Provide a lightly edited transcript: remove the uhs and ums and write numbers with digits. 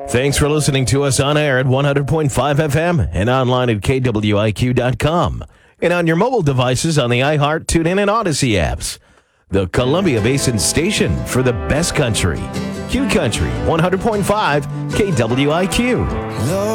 Thanks for listening to us on air at 100.5 FM and online at KWIQ.com and on your mobile devices on the iHeart, TuneIn, and Odyssey apps. The Columbia Basin station for the best country. Q Country 100.5 KWIQ.